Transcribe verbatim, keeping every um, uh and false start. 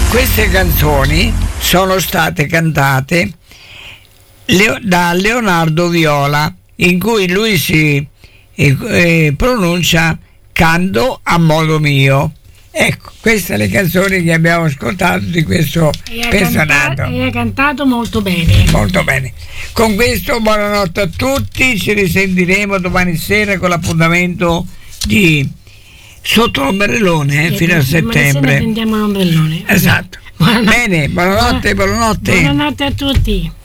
Queste canzoni sono state cantate Leo, da Leonardo Viola, in cui lui si eh, eh, pronuncia canto a modo mio. Ecco, queste le canzoni che abbiamo ascoltato di questo personaggio. E ha cantato molto bene. Molto bene. Con questo buonanotte a tutti, ci risentiremo domani sera con l'appuntamento di Sotto l'ombrellone eh, fino a settembre. Prendiamo l'ombrellone. Esatto. Buonanotte. Bene, buonanotte, buonanotte. Buonanotte a tutti.